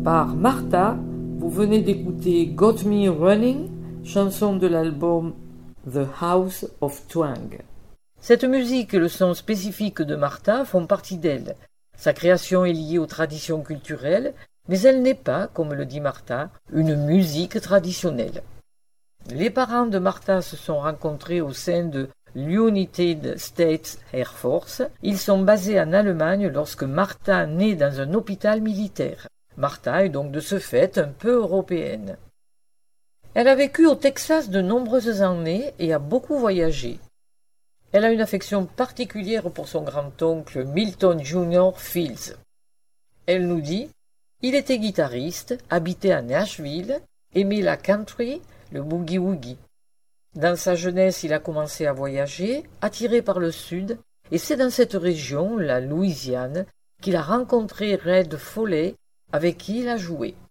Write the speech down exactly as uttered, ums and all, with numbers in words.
par Martha. Vous venez d'écouter Got Me Running, chanson de l'album The House of Twang. Cette musique et le son spécifique de Martha font partie d'elle. Sa création est liée aux traditions culturelles, mais elle n'est pas, comme le dit Martha, une musique traditionnelle. Les parents de Martha se sont rencontrés au sein de l'United States Air Force. Ils sont basés en Allemagne lorsque Martha naît dans un hôpital militaire. Martha est donc de ce fait un peu européenne. Elle a vécu au Texas de nombreuses années et a beaucoup voyagé. Elle a une affection particulière pour son grand-oncle Milton Junior Fields. Elle nous dit « Il était guitariste, habitait à Nashville, aimait la country, le boogie-woogie. Dans sa jeunesse, il a commencé à voyager, attiré par le sud, et c'est dans cette région, la Louisiane, qu'il a rencontré Red Foley, avec qui il a joué.